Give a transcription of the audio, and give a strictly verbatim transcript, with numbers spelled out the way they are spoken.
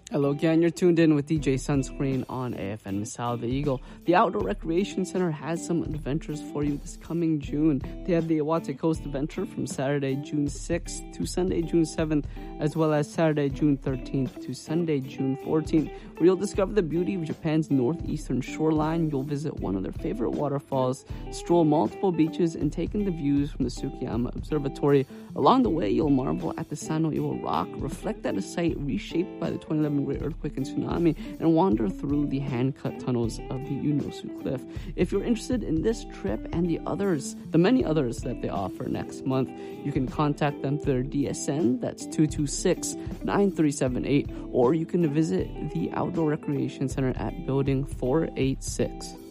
Hello again, you're tuned in with D J Sunscreen on A F N Misal the Eagle. The Outdoor Recreation Center has some adventures for you this coming June. They have the Iwate Coast Adventure from Saturday, June sixth to Sunday, June seventh, as well as Saturday, June thirteenth to Sunday, June fourteenth, where you'll discover the beauty of Japan's northeastern shoreline. You'll visit one of their favorite waterfalls, stroll multiple beaches, and take in the views from the Tsukiyama Observatory. Along the way, you'll marvel at the Sano Iwo Rock, reflect at a site reshaped by the twenty eleven Great Earthquake and Tsunami, and wander through the hand-cut tunnels of the Yunosu Cliff. If you're interested in this trip and the others, the many others that they offer next month, you can contact them through their D S N, that's two two six, nine three seven eight, or you can visit the Outdoor Recreation Center at Building four eighty-six.